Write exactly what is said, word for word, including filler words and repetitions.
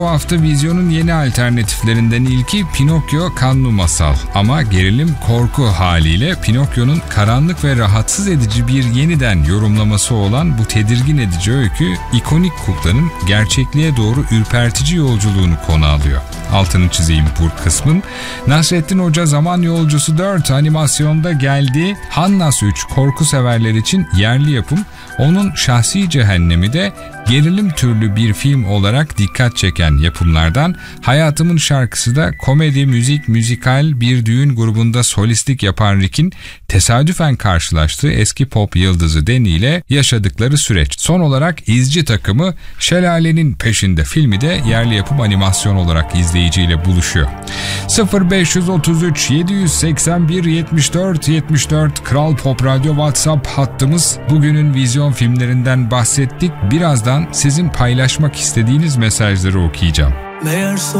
Bu hafta vizyonun yeni alternatiflerinden ilki Pinokyo Kanlı Masal. Ama gerilim korku haliyle Pinokyo'nun karanlık ve rahatsız edici bir yeniden yorumlaması olan bu tedirgin edici öykü, ikonik kuklanın gerçekliğe doğru ürpertici yolculuğunu konu alıyor. Altını çizeyim bu kısmın. Nasrettin Hoca Zaman Yolcusu dört animasyonda geldi. Hannas üç korku severler için yerli yapım. Onun Şahsi Cehennemi de gerilim türlü bir film olarak dikkat çeken yapımlardan. Hayatımın Şarkısı da komedi, müzik, müzikal bir düğün grubunda solistlik yapan Rick'in tesadüfen karşılaştığı eski pop yıldızı Deni ile yaşadıkları süreç. Son olarak İzci Takımı Şelalenin Peşinde filmi de yerli yapım animasyon olarak izleyiciyle buluşuyor. sıfır beş otuz üç yedi seksen bir yetmiş dört yetmiş dört Kral Pop Radyo WhatsApp hattımız. Bugünün vizyon filmlerinden bahsettik. Birazdan sizin paylaşmak istediğiniz mesajları okuyacağım. Meğer